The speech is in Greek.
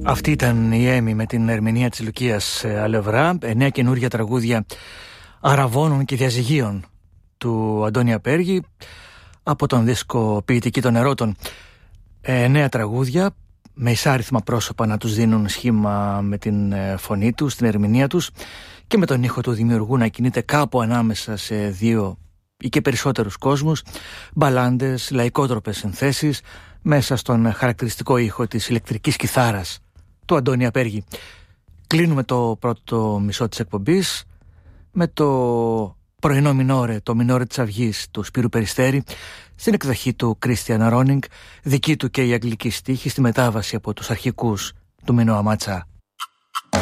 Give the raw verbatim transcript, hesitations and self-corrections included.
Αυτή ήταν η Έμι με την ερμηνεία της Λουκίας Αλευρά. Εννέα καινούργια τραγούδια αραβώνων και διαζυγίων του Αντώνη Απέργη από τον δίσκο Ποιητική των Ερώτων. Εννέα τραγούδια με εισάριθμα πρόσωπα να τους δίνουν σχήμα με την φωνή τους, την ερμηνεία τους και με τον ήχο του δημιουργού να κινείται κάπου ανάμεσα σε δύο ή και περισσότερους κόσμους, μπαλάντες, λαϊκότροπες συνθέσεις μέσα στον χαρακτηριστικό ήχο της ηλεκτρικής κιθάρας του Αντώνη Απέργη. Κλείνουμε το πρώτο μισό της εκπομπής με το πρωινό μινόρε, το μινόρε της Αυγής του Σπύρου Περιστέρη στην εκδοχή του Christian Aroning, δική του και η αγγλική στίχη στη μετάβαση από τους αρχικούς του Μινώα Ματσά.